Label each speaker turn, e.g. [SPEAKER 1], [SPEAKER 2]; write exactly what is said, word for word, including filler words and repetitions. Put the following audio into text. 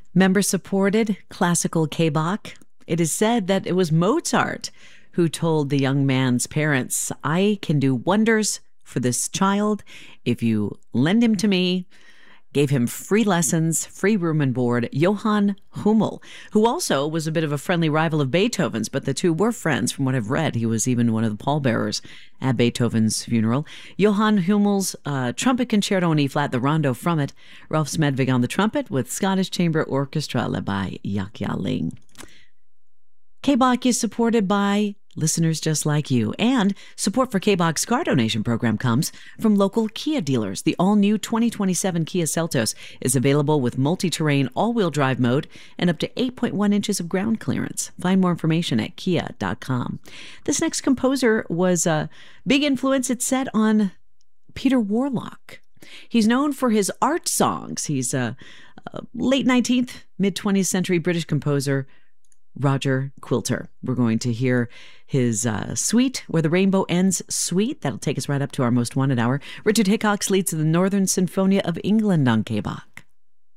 [SPEAKER 1] Member-supported classical K-Bach. It is said that it was Mozart who told the young man's parents, "I can do wonders for this child if you lend him to me." Gave him free lessons, free room and board. Johann Hummel, who also was a bit of a friendly rival of Beethoven's, but the two were friends from what I've read. He was even one of the pallbearers at Beethoven's funeral. Johann Hummel's uh, Trumpet Concerto in E-flat, the rondo from it. Ralph Smedvig on the trumpet with Scottish Chamber Orchestra led by Yak-Ya Ling. K-Bach is supported by listeners just like you. And support for K-Bach's car donation program comes from local Kia dealers. The all-new twenty twenty-seven Kia Seltos is available with multi-terrain all-wheel drive mode and up to eight point one inches of ground clearance. Find more information at kia dot com. This next composer was a big influence, it's said, on Peter Warlock. He's known for his art songs. He's a, a late nineteenth, mid-twentieth century British composer, Roger Quilter. We're going to hear his uh, suite, Where the Rainbow Ends suite. That'll take us right up to our most wanted hour. Richard Hickox leads the Northern Sinfonia of England on K-Bach.